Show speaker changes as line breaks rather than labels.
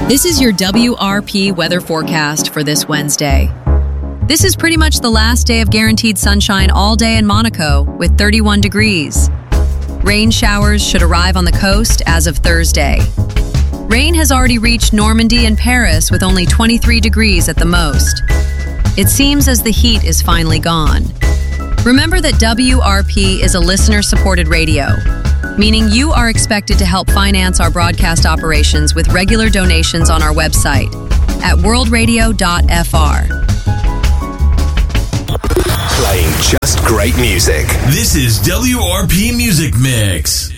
This is your WRP weather forecast for this Wednesday. This is pretty much the last day of guaranteed sunshine all day in Monaco with 31 degrees. Rain showers should arrive on the coast as of Thursday. Rain has already reached Normandy and Paris with only 23 degrees at the most. It seems as the heat is finally gone. Remember that WRP is a listener-supported radio, meaning you are expected to help finance our broadcast operations with regular donations on our website at worldradio.fr.
Playing just great music.
This is WRP Music Mix.